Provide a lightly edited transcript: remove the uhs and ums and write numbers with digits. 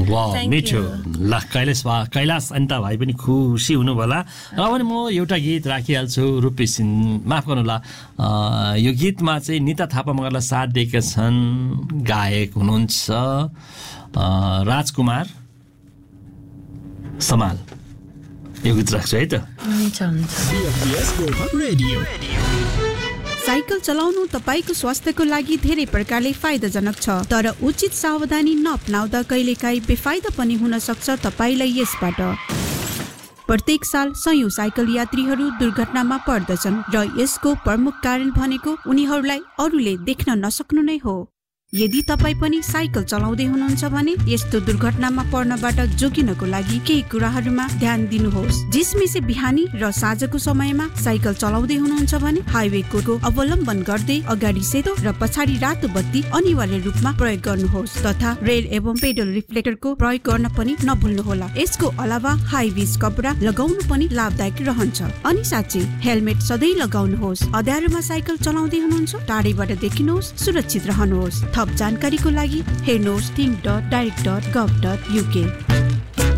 वाह मिठो ल कैलाश अन्ता भाइ पनि खुसी हुनु होला। अब पनि म एउटा गीत राखिहाल्छु रुपी सिंह माफ गर्नुहोला यो गीतमा चाहिँ निता थापा मगरलाई साथ दिएका छन् गायक हुनुहुन्छ राजकुमार समाल यो गीत राख्छु है त। साइकल चलाउनु तपाईको स्वास्थ्यको लागि धेरै प्रकारले फाइदाजनक छ तर उचित सावधानी नअपनाउँदा कहिलेकाहीँ बेफाइदा पनि हुन सक्छ तपाईलाई यसबाट। प्रत्येक साल सयौं साइकल यात्रीहरू दुर्घटनामा पर्दछन् र यसको प्रमुख कारण भनेको उनीहरूलाई अरूले देख्न नसक्नु नै हो। यदि तपाई पनि साइकल चलाउँदै हुनुहुन्छ भने यस्तो दुर्घटनामा पर्नबाट जोगिनको लागि केही कुराहरूमा ध्यान दिनुहोस्। जिसमेसे बिहानी र साँझको समयमा साइकल चलाउँदै हुनुहुन्छ भने हाइवेको अवलम्बन गर्दै अगाडि सेतो र पछाडि रातो बत्ती अनिवार्य रूपमा प्रयोग गर्नुहोस् तथा रेल एवं पेडल रिफ्लेक्टरको प्रयोग गर्न पनि नभुल्नुहोला। यसको अलावा हाई भिज कपडा लगाउनु पनि लाभदायक रहन्छ। अनि साँच्चै हेलमेट सधैँ लगाउनुहोस्। अँध्यारोमा साइकल चलाउँदै हुनुहुन्छ टाढैबाट देखिनुहोस्, सुरक्षित रहनुहोस्। थप जानकारीको लागि हेर्नुहोस् think.direct.gov.uk।